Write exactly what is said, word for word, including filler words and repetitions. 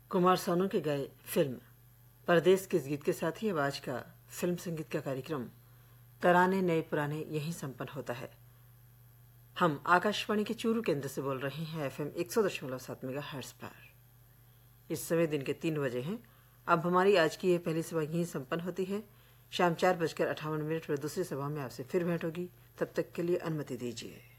कुमार सानू के गाए फिल्म परदेस के इस गीत के साथ ही अब आज का फिल्म संगीत का कार्यक्रम तराने नए पुराने यहीं संपन्न होता है। हम आकाशवाणी के चूरू केंद्र से बोल रहे हैं एफएम एक सौ दशमलव सात मेगा हर्ट्ज पर। इस समय दिन के तीन बजे हैं। अब हमारी आज की यह पहली सभा यहीं संपन्न होती है। शाम चार बजकर अट्ठावन मिनट पर दूसरी सभा में आपसे फिर भेंट होगी। तब तक के लिए अनुमति दीजिए।